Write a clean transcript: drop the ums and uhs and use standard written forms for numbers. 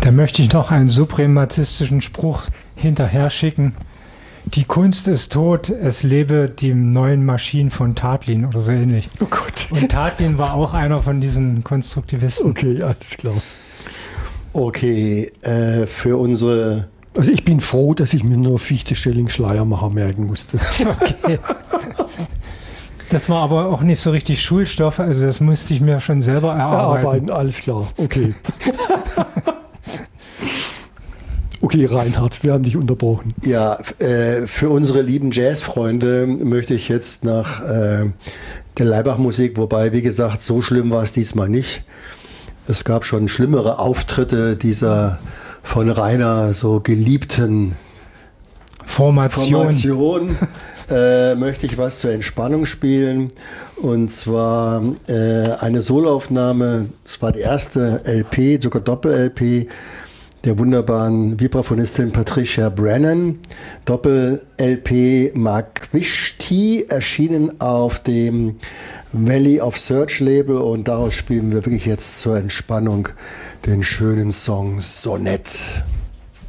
Da möchte ich noch einen suprematistischen Spruch hinterher schicken. Die Kunst ist tot, es lebe die neuen Maschinen von Tatlin oder so ähnlich. Oh Gott. Und Tatlin war auch einer von diesen Konstruktivisten. Okay, alles klar. Okay, für unsere... Also ich bin froh, dass ich mir nur Fichte, Schelling, Schleiermacher merken musste. Okay. Das war aber auch nicht so richtig Schulstoff, also das musste ich mir schon selber erarbeiten. Alles klar, okay. Okay, Reinhard, wir haben dich unterbrochen. Ja, für unsere lieben Jazzfreunde möchte ich jetzt nach der Laibach-Musik, wobei, wie gesagt, so schlimm war es diesmal nicht. Es gab schon schlimmere Auftritte dieser von Rainer so geliebten Formation. Möchte ich was zur Entspannung spielen. Und zwar eine Soloaufnahme, das war die erste LP, sogar Doppel-LP, der wunderbaren Vibraphonistin Patricia Brennan. Doppel-LP Magwishti, erschienen auf dem Valley of Search Label, und daraus spielen wir wirklich jetzt zur Entspannung den schönen Song Sonett.